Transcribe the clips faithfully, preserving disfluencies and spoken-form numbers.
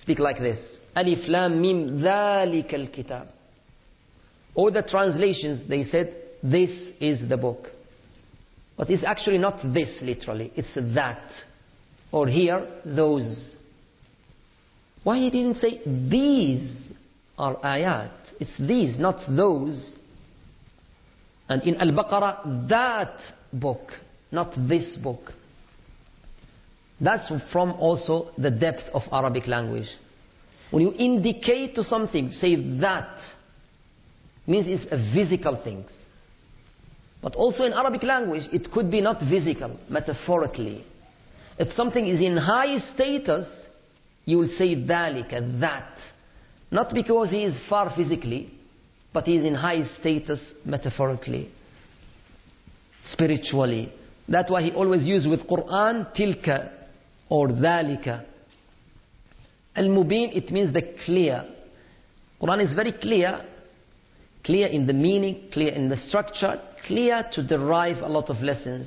speak like this. Alif Lam Mim ذَلِكَ الْكِتَابِ. All the translations, they said, this is the book. But it's actually not this literally, it's that. Or here, those. Why he didn't say these are ayat? It's these, not those. And in Al-Baqarah, that book, not this book. That's from also the depth of Arabic language. When you indicate to something, say that, means it's a physical thing. But also in Arabic language, it could be not physical, metaphorically. If something is in high status, you will say ذَلِكَ, that. Not because he is far physically, but he is in high status metaphorically, spiritually. That's why he always uses with Quran, tilka or ذَلِكَ. Al-Mubin, it means the clear. Quran is very clear, clear in the meaning, clear in the structure, clear to derive a lot of lessons.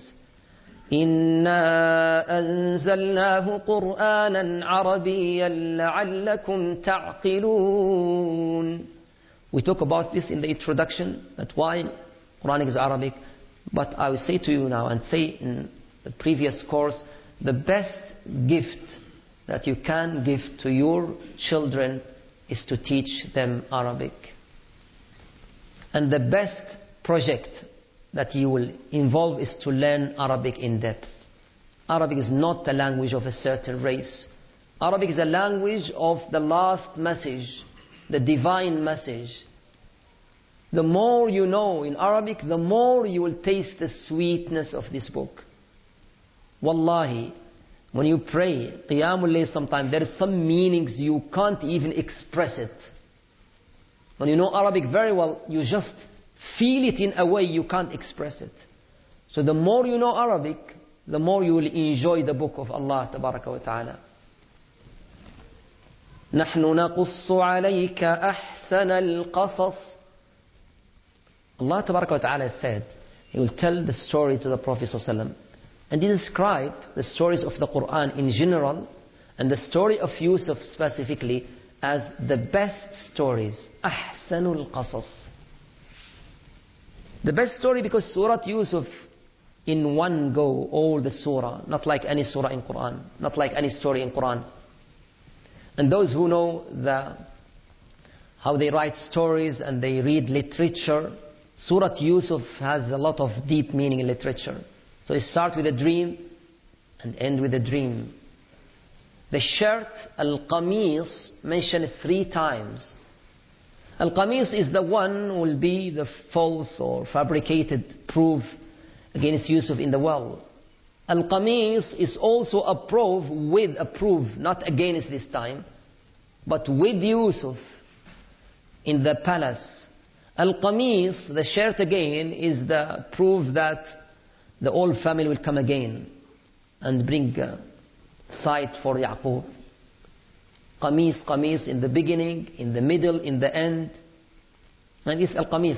إِنَّا أَنزَلْنَاهُ قُرْآنًا عَرَبِيًّا لَعَلَّكُمْ تَعْقِلُونَ. We talk about this in the introduction, that why Quranic is Arabic. But I will say to you now, and say in the previous course, the best gift that you can give to your children is to teach them Arabic. And the best project that you will involve is to learn Arabic in depth. Arabic is not the language of a certain race. Arabic is a language of the last message, the divine message. The more you know in Arabic, the more you will taste the sweetness of this book. Wallahi, when you pray, Qiyamul Layl sometimes, there is some meanings you can't even express it. When you know Arabic very well, you just feel it in a way you can't express it. So the more you know Arabic, the more you will enjoy the book of Allah Tabaraka wa Ta'ala. نحن نقص عليك أحسن القصص. Allah Tabaraka wa Ta'ala said, He will tell the story to the Prophet Sallallahu Alaihi Wasallam. And He described the stories of the Quran in general, and the story of Yusuf specifically, as the best stories. أحسن القصص. The best story, because Surah Yusuf in one go, all the surah, not like any surah in Quran, not like any story in Quran. And those who know the, how they write stories and they read literature, Surah Yusuf has a lot of deep meaning in literature. So it starts with a dream and end with a dream. The shirt, al-qamis, mentioned three times. Al-qamis is the one who will be the false or fabricated proof against Yusuf in the well. Al-qamis is also a proof with a proof, not against this time, but with Yusuf in the palace. Al-qamis, the shirt again, is the proof that the whole family will come again and bring uh, sight for Yaqub. Qamis, qamis in the beginning, in the middle, in the end. And it's al-qamis.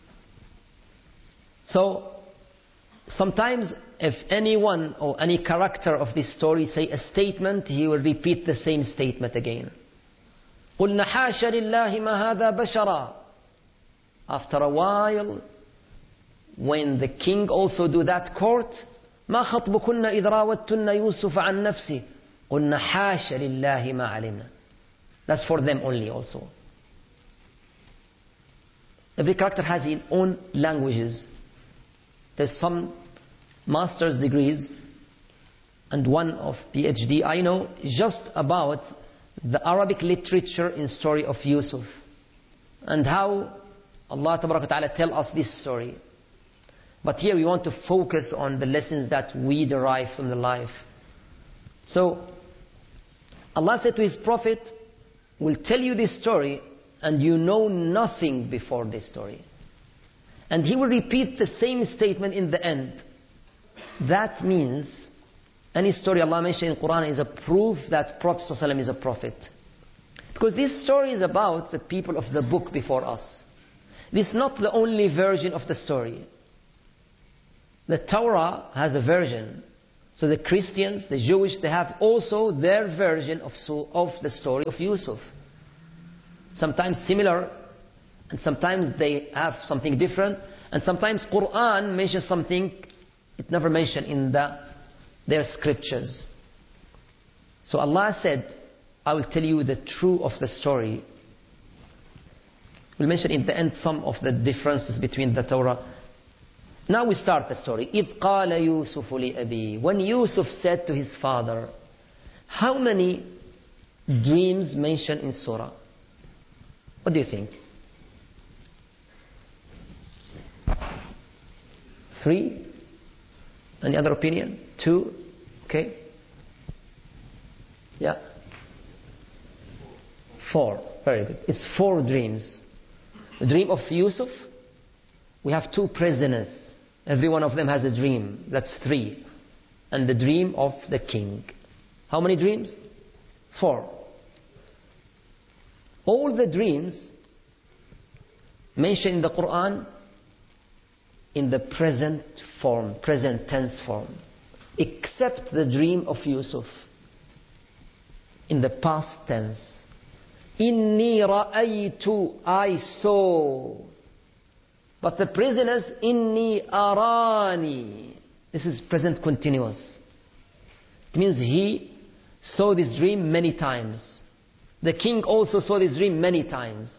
So, sometimes if anyone or any character of this story say a statement, he will repeat the same statement again. قُلْنَا حَاشَ لِلَّهِ مَا هَذَا بَشَرًا. After a while, when the king also do that court, مَا خَطْبُكُنَّ إِذْ رَاوَدْتُنَّ يُوسُفَ عَنْ نَفْسِهِ قُلْنَا حَاشَ لِلَّهِ مَا عَلِمْنَا. That's for them only also. Every character has his own languages. There's some master's degrees and one of PhD I know just about the Arabic literature in story of Yusuf and how Allah Tabaraka Ta'ala tell us this story. But here we want to focus on the lessons that we derive from the life. So Allah said to His Prophet, we'll tell you this story and you know nothing before this story. And He will repeat the same statement in the end. That means any story Allah mentioned in Quran is a proof that Prophet ﷺ is a prophet. Because this story is about the people of the book before us. This is not the only version of the story. The Torah has a version. So the Christians, the Jewish, they have also their version of, of the story of Yusuf. Sometimes similar, and sometimes they have something different, and sometimes Quran mentions something it never mentioned in the, their scriptures. So Allah said, I will tell you the truth of the story. We'll mention in the end some of the differences between the Torah. Now we start the story. إِذْ قَالَ يُوسُفُ لِأَبِيهِ. When Yusuf said to his father, how many dreams mentioned in Surah? What do you think? Three? Any other opinion? Two? Okay. Yeah. Four. Very good. It's four dreams. The dream of Yusuf, we have two prisoners. Every one of them has a dream. That's three. And the dream of the king. How many dreams? Four. All the dreams mentioned in the Quran in the present form, present tense form, except the dream of Yusuf in the past tense. Inni ra'aytu, I saw. But the prisoners, inni arani. This is present continuous. It means he saw this dream many times. The king also saw this dream many times.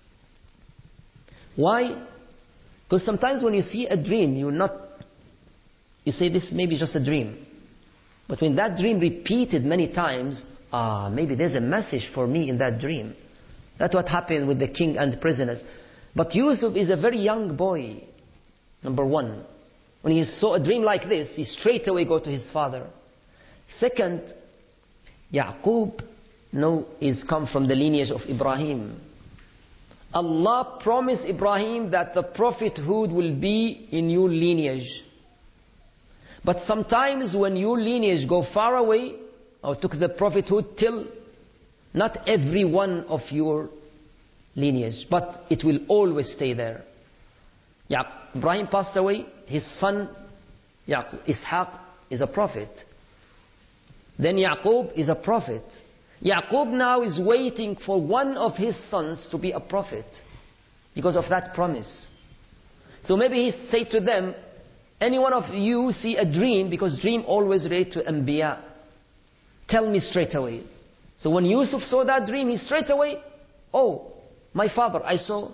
Why? Because sometimes when you see a dream, you not, you say this may be just a dream. But when that dream repeated many times, ah, maybe there's a message for me in that dream. That's what happened with the king and the prisoners. But Yusuf is a very young boy. Number one. When he saw a dream like this, he straight away go to his father. Second, Yaqub no, is come from the lineage of Ibrahim. Allah promised Ibrahim that the prophethood will be in your lineage. But sometimes when your lineage go far away, or took the prophethood till not every one of your lineage, but it will always stay there. Ya- Ibrahim passed away, his son Yaqub, Ishaq is a prophet. Then Yaqub is a prophet. Yaqub now is waiting for one of his sons to be a prophet because of that promise. So maybe he say to them, any one of you see a dream, because dream always relate to Anbiya. Tell me straight away. So when Yusuf saw that dream, he straight away, oh, my father, I saw.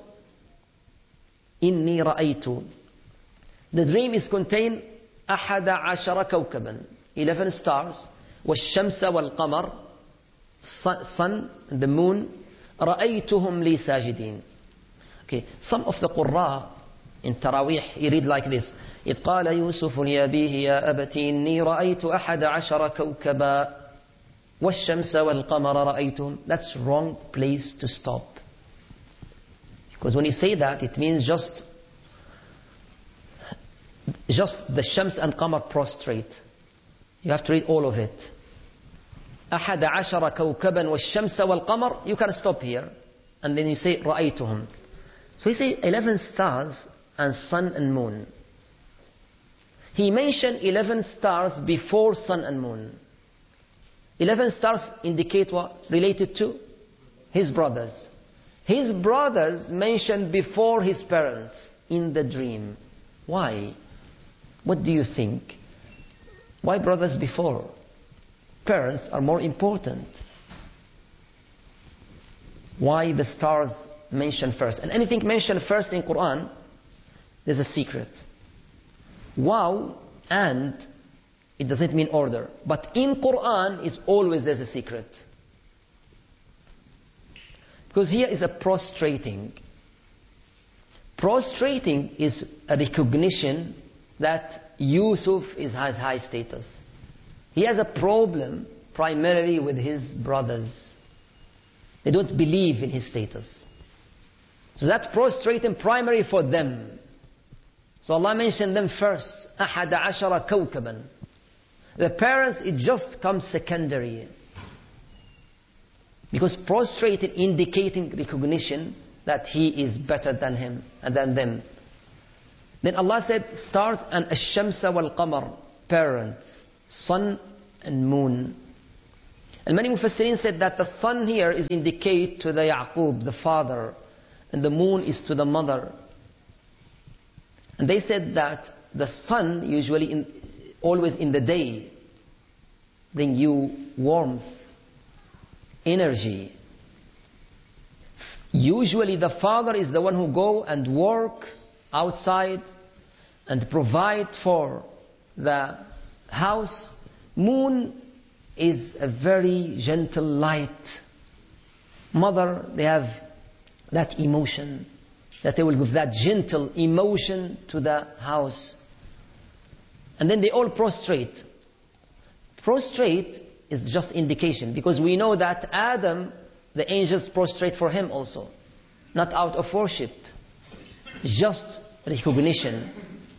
Inni ra'aytu. The dream is contained أحد عشر كوكبا, eleven stars, والشمس والقمر, sun and the moon, رأيتهم لي ساجدين. Okay, some of the Qurra in Taraweeh, you read like this: إذ قال يوسف لأبيه يا أبت إني رأيت أحد عشر كوكبا والشمس والقمر رأيتهم. That's wrong place to stop. Because when you say that, it means just just the Shams and Qamar prostrate. You have to read all of it. أحد عشر كوكبا والشمس والقمر. You can stop here. And then you say رأيتهم. So you say eleven stars and sun and moon. He mentioned eleven stars before sun and moon. eleven stars indicate what? Related to his brothers. His brothers mentioned before his parents in the dream. Why? What do you think? Why brothers before? Parents are more important. Why the stars mentioned first? And anything mentioned first in Quran, there's a secret. Wow, and it doesn't mean order. But in Quran, it's always there's a secret. Because here is a prostrating. Prostrating is a recognition that Yusuf is, has high status. He has a problem primarily with his brothers. They don't believe in his status. So that's prostrating primary for them. So Allah mentioned them first. أحد عشر كوكبا. The parents, it just comes secondary. Because prostrated indicating recognition that he is better than him and than them. Then Allah said stars and ash-shamsa wal-qamar, parents. sun and moon. And many Mufassirin said that the sun here is indicate to the Yaqub, the father, and the moon is to the mother. And they said that the sun usually in, always in the day bring you warmth, energy. Usually the father is the one who go and work outside and provide for the house. Moon is a very gentle light. Mother, they have that emotion, that they will give that gentle emotion to the house. And then they all prostrate. Prostrate is just indication, because we know that Adam, the angels prostrate for him also. Not out of worship, just recognition.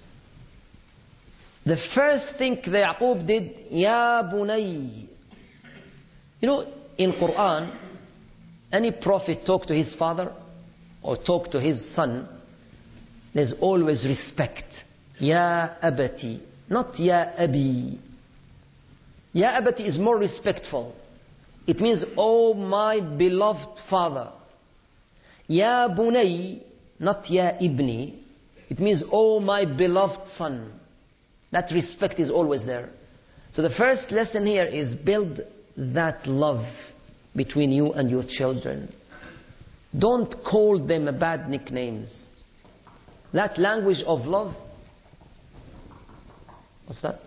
The first thing the Yaqub did, Ya Bunay. You know, in Quran, any prophet talk to his father or talk to his son, there's always respect. Ya Abati, not Ya Abi. Ya Abati is more respectful. It means, oh my beloved father. Ya Bunay, not Ya Ibni. It means, oh my beloved son. That respect is always there. So the first lesson here is build that love between you and your children. Don't call them bad nicknames. That language of love. What's that?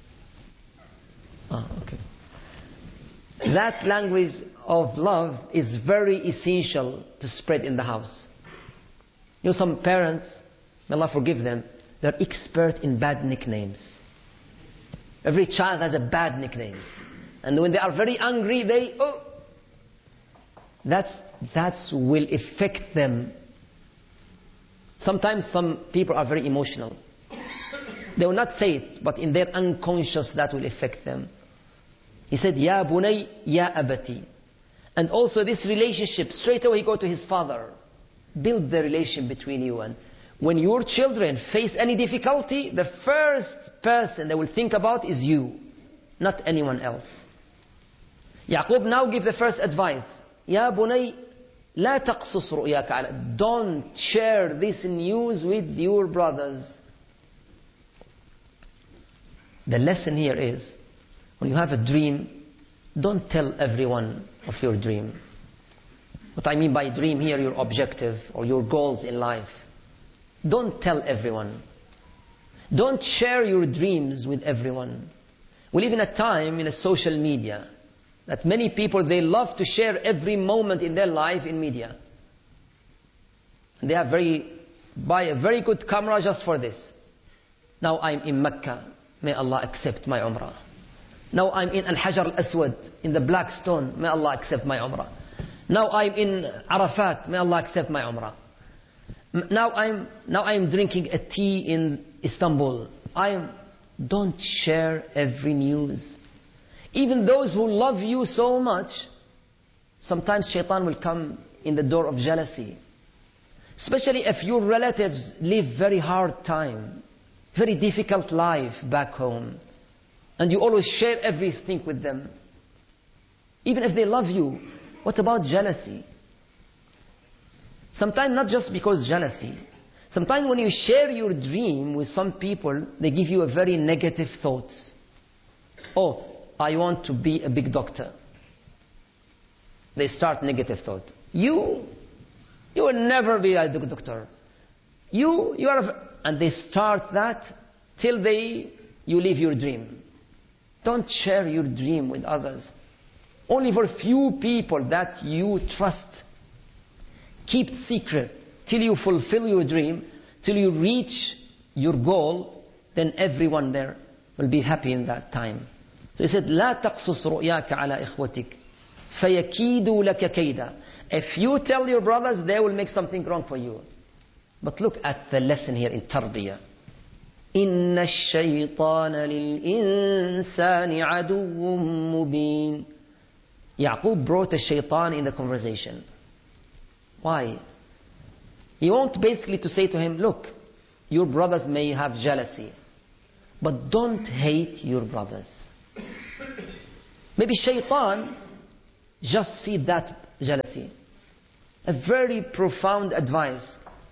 Ah, okay. That language of love is very essential to spread in the house. You know, some parents, may Allah forgive them, they're expert in bad nicknames. Every child has a bad nicknames. And when they are very angry, they, oh, that's, that's will affect them. Sometimes some people are very emotional. They will not say it, but in their unconscious that will affect them. He said, Ya Bunay, Ya Abati. And also this relationship, straight away go to his father. Build the relation between you. And when your children face any difficulty, the first person they will think about is you, not anyone else. Yaqub now gives the first advice. Ya Bunay, la taqsus ru'yaka ala. Don't share this news with your brothers. The lesson here is, when you have a dream, don't tell everyone of your dream. What I mean by dream here, your objective or your goals in life. Don't tell everyone. Don't share your dreams with everyone. We live in a time in a social media that many people, they love to share every moment in their life in media. And they have very, buy a very good camera just for this. Now I'm in Mecca. May Allah accept my Umrah. Now I'm in Al-Hajar Al-Aswad, in the Black Stone. May Allah accept my Umrah. Now I'm in Arafat. May Allah accept my Umrah. Now I'm, now I'm drinking a tea in Istanbul. I am, don't share every news. Even those who love you so much, sometimes shaitan will come in the door of jealousy. Especially if your relatives live very hard time, very difficult life back home, and you always share everything with them. Even if they love you, what about jealousy? Sometimes not just because jealousy. Sometimes when you share your dream with some people, they give you a very negative thoughts. Oh, I want to be a big doctor. They start negative thought. You, you will never be a good doctor. You, you are, a, and they start that till they, you live your dream. Don't share your dream with others. Only for few people that you trust. Keep secret till you fulfill your dream, till you reach your goal, then everyone there will be happy in that time. So he said, لا تقصص رؤياك على إخوتك فيكيدوا لك كيدا. If you tell your brothers, they will make something wrong for you. But look at the lesson here in Tarbiyah. إن الشيطان للإنسان عدو مبين. Yaqub brought a shaitan in the conversation. Why? He wants basically to say to him, look, your brothers may have jealousy, but don't hate your brothers. Maybe shaitan just see that jealousy. A very profound advice.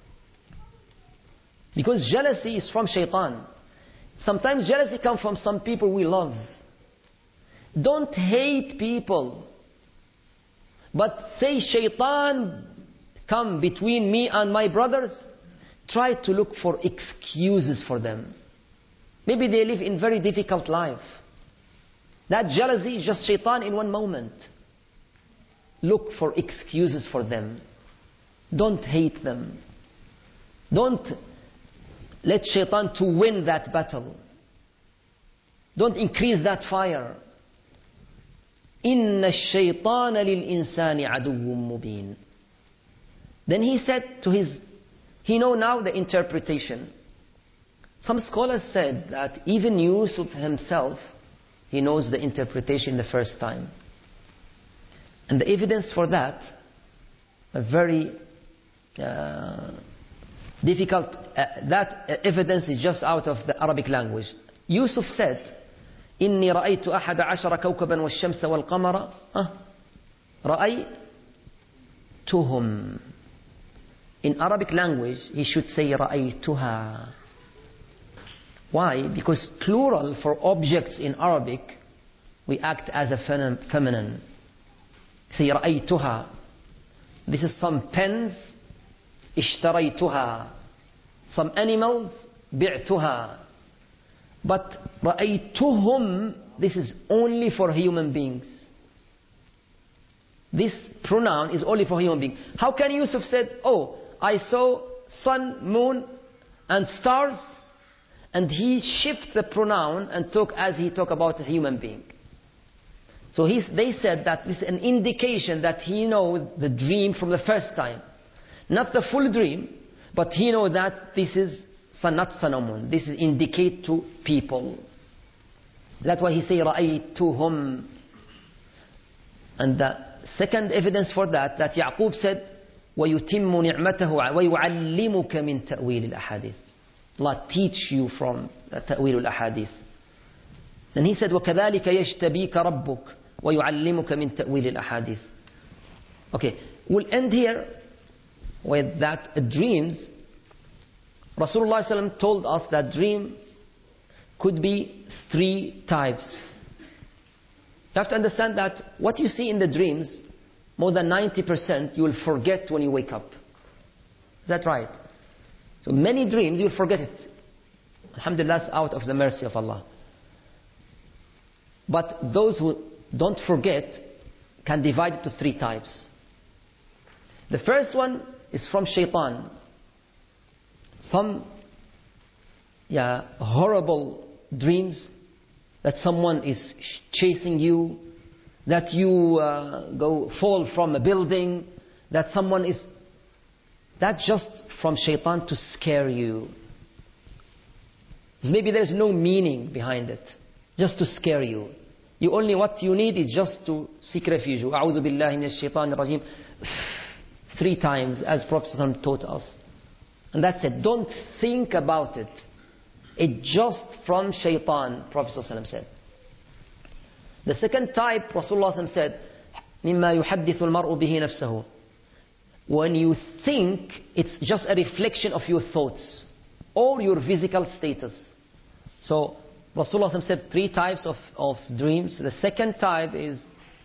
Because jealousy is from shaitan. Sometimes jealousy comes from some people we love. Don't hate people. But say shaitan come between me and my brothers. Try to look for excuses for them. Maybe they live in very difficult life. That jealousy is just shaitan in one moment. Look for excuses for them. Don't hate them. Don't let shaitan to win that battle. Don't increase that fire. إِنَّ الشَّيْطَانَ لِلْإِنسَانِ عَدُوٌّ مُبِينٌ. Then he said to his, he know now the interpretation. Some scholars said that even Yusuf himself, he knows the interpretation the first time. And the evidence for that, a very uh, difficult, uh, that evidence is just out of the Arabic language. Yusuf said, إني رأيت أحد عشر كوكبا والشمس والقمر أه رأيتهم. In Arabic language, he should say رأيتها. Why? Because plural for objects in Arabic, we act as a feminine. Say رأيتها. This is some pens, اشتريتها. Some animals, بعتها. But رأيتهم, this is only for human beings. This pronoun is only for human beings. How can Yusuf said, oh, I saw sun, moon, and stars, and he shift the pronoun and talk as he talk about a human being. So he's, they said that this is an indication that he knows the dream from the first time. Not the full dream, but he knows that this is sun, not sun or moon. This is indicate to people. That's why he say رَأَيْتُهُمْ. And the second evidence for that, that Yaqub said, وَيُتِمُّ نِعْمَتَهُ وَيُعَلِّمُكَ مِنْ تَأْوِيلِ الْأَحَادِيثِ. Allah teach you from تأويل الأحاديث. Then he said, وَكَذَلِكَ يَجْتَبِيكَ رَبُّكَ وَيُعَلِّمُكَ مِنْ تَأْوِيلِ الْأَحَادِيثِ. Okay, we'll end here with that uh, dreams. Rasulullah sallallahu alaihi wasallam told us that dream could be three types. You have to understand that what you see in the dreams, more than ninety percent you will forget when you wake up. Is that right? So many dreams you'll forget it. Alhamdulillah, that's out of the mercy of Allah. But those who don't forget can divide it to three types. The first one is from shaitan. Some yeah, horrible dreams that someone is chasing you, that you uh, go fall from a building, that someone is... That's just from shaitan to scare you. Maybe there's no meaning behind it, just to scare you. You only what you need is just to seek refuge. أعوذ بالله من الشيطان الرجيم. Three times, as Prophet taught us. And that's it. Don't think about it. It's just from shaitan, Prophet said. The second type, Rasulullah said, مما يحدث المرء به نفسه. When you think, it's just a reflection of your thoughts or your physical status. So Rasulullah said three types of, of dreams. The second type is,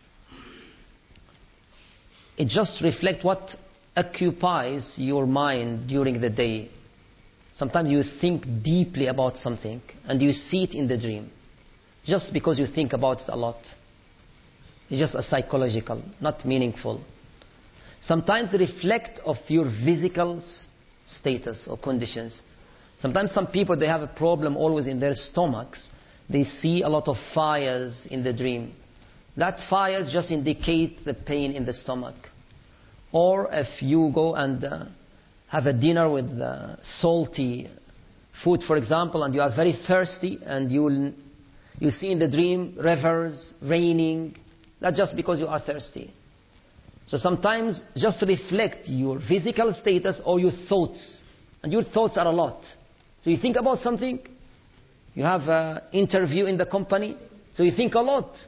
it just reflects what occupies your mind during the day. Sometimes you think deeply about something and you see it in the dream. Just because you think about it a lot. It's just a psychological, not meaningful. Sometimes they reflect of your physical status or conditions. Sometimes some people, they have a problem always in their stomachs. They see a lot of fires in the dream. That fires just indicate the pain in the stomach. Or if you go and uh, have a dinner with uh, salty food, for example, and you are very thirsty, and you will, you see in the dream rivers, raining, that's just because you are thirsty. So sometimes just reflect your physical status or your thoughts. And your thoughts are a lot. So you think about something, you have an interview in the company, so you think a lot.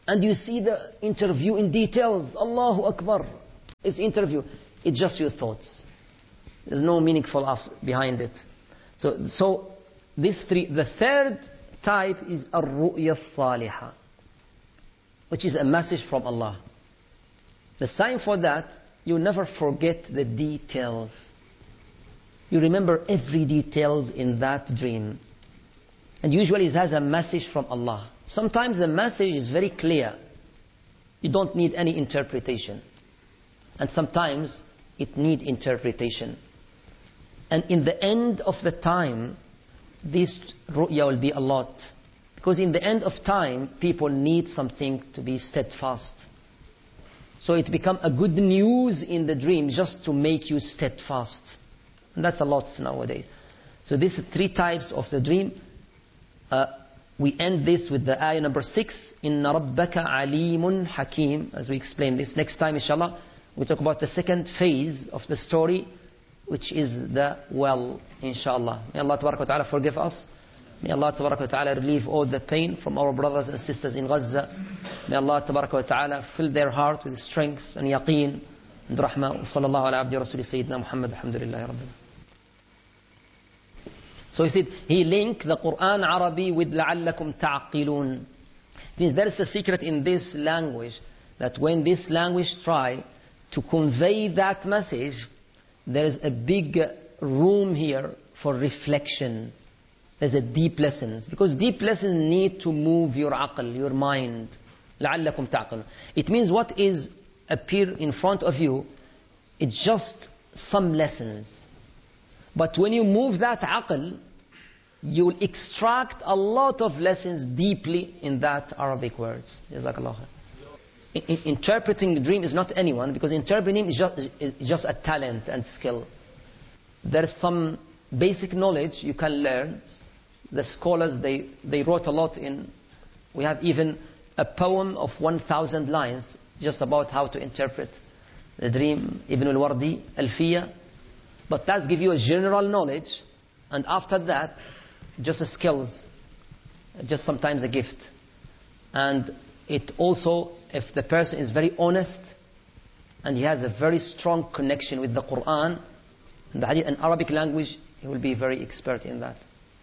and you see the interview in details. Allahu Akbar. It's interview. It's just your thoughts. There's no meaningful behind it. So, so this three. The third type is ar-ru'ya as-salihah, which is a message from Allah. The sign for that, you never forget the details. You remember every details in that dream. And usually it has a message from Allah. Sometimes the message is very clear. You don't need any interpretation. And sometimes it needs interpretation. And in the end of the time, this ru'ya will be a lot. Because in the end of time, people need something to be steadfast. So it becomes a good news in the dream just to make you steadfast. And that's a lot nowadays. So these three types of the dream. Uh, we end this with the ayah number six. Inna rabbaka alimun hakim. As we explain this. Next time, inshallah, we talk about the second phase of the story, which is the well, inshallah. May Allah tabarak wa ta'ala forgive us. May Allah tabarak wa ta'ala relieve all the pain from our brothers and sisters in Gaza. May Allah tabarak wa ta'ala fill their heart with strength and yaqeen and rahmah. Sallallahu ala abdi rasuli sayyidina Muhammad. Alhamdulillahi rabbil. So he said, he linked the Quran Arabi with لَعَلَّكُمْ تَعْقِلُونَ. It means there is a secret in this language, that when this language try to convey that message, there is a big room here for reflection. There's a deep lessons. Because deep lessons need to move your aql, your mind. لَعَلَّكُمْ تَعْقِلُونَ. It means what is appear in front of you, it's just some lessons. But when you move that aql, you will extract a lot of lessons deeply in that Arabic words. Jazakallah khair. In, in, interpreting the dream is not anyone, because interpreting is just, is just a talent and skill. There's some basic knowledge you can learn. The scholars, they, they wrote a lot in, we have even a poem of one thousand lines just about how to interpret the dream. Ibn al-Wardi, Alfiya. But that gives you a general knowledge, and after that, just a skills, just sometimes a gift. And it also, if the person is very honest, and he has a very strong connection with the Quran, and the Hadith and Arabic language, he will be very expert in that.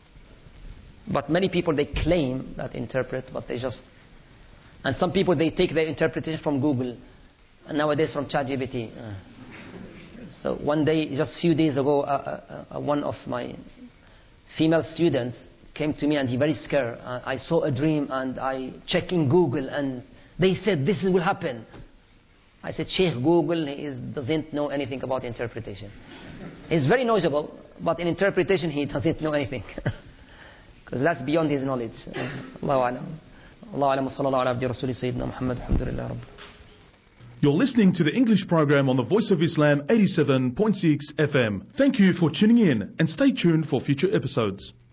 But many people, they claim that interpret, but they just... And some people, they take their interpretation from Google, and nowadays from ChatGPT. Uh. So one day, just a few days ago, uh, uh, uh, one of my female students came to me and he very scared. Uh, I saw a dream and I checked in Google and they said this will happen. I said, Sheikh, Google is, doesn't know anything about interpretation. He's very knowledgeable, but in interpretation he doesn't know anything. Because that's beyond his knowledge. Allahu alam. Allahu alam wa sallallahu ala abdi rasuli sayyidina Muhammad. Alhamdulillah rabbil. You're listening to the English program on the Voice of Islam eighty-seven point six F M. Thank you for tuning in and stay tuned for future episodes.